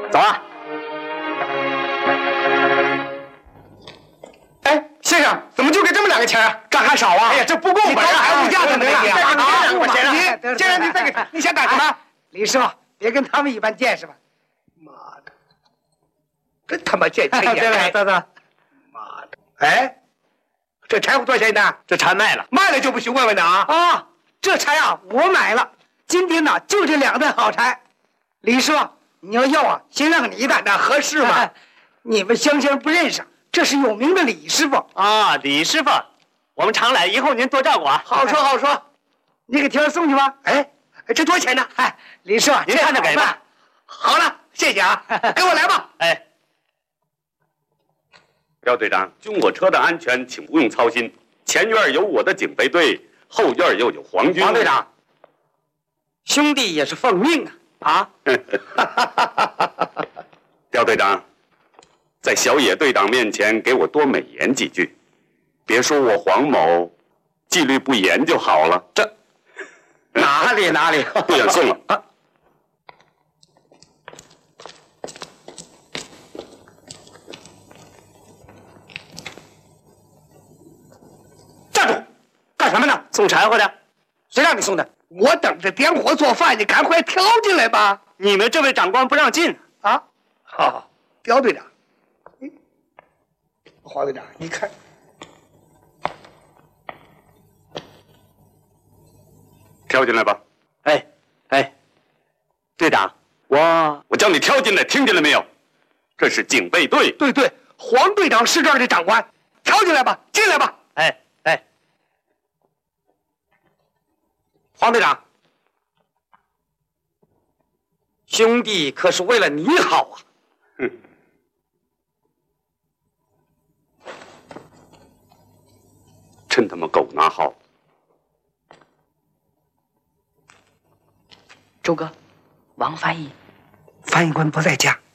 走啊！ 哎，先生，怎么就给这么2个钱啊？这还少啊？哎呀，这不够本啊！还物价怎么的呀？再给你2块钱啊！先生，你再给，你想干什么？ 李师傅，别跟他们一般见识吧。 妈的，真他妈见钱眼开！ 走。 妈的！哎，这柴火多少钱呢？ 这柴卖了， 卖了就不许问问的啊！ 啊，这柴啊，我买了。今天呢，就这2担好柴。李师傅，你要啊，先让你一担， 那合适吗？ 你们乡亲不认识，这是有名的李师傅啊。李师傅，我们常来，以后您多照顾啊。 好说好说， 你给挑送去吧。 哎，这多少钱呢？ 哎，李师傅， 您看着给吧。 好了，谢谢啊，跟我来吧。 哎， 廖队长，军火车的安全请不用操心，前院有我的警备队，后院又有皇军。 王队长，兄弟也是奉命啊。啊！ 廖队长，在小野队长面前给我多美言几句，别说我黄某纪律不严就好了。 这哪里不远送了啊！ 站住！干什么呢？ 送柴火的。 谁让你送的？我等着点火做饭，你赶快挑进来吧！ 你们这位长官不让进啊！好，刁队长，黄队长，你看， 挑进来吧。 哎，队长， 我叫你挑进来，听见了没有？这是警备队。 对，黄队长是这儿的长官，挑进来吧，进来吧。 哎。 黄队长，兄弟可是为了你好啊！ 真他妈狗拿好！ 周哥，王翻译官不在家。